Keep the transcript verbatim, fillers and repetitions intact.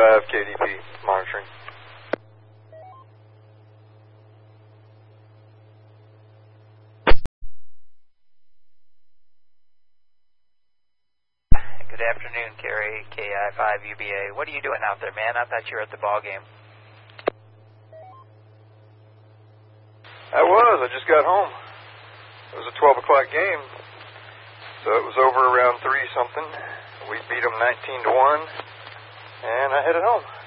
five, K D P, monitoring. Good afternoon, Kerry, K I five U B A. What are you doing out there, man? I thought you were at the ball game. I was. I just got home. It was a twelve o'clock game, so it was over around three something. We beat them nineteen to one, and I headed home.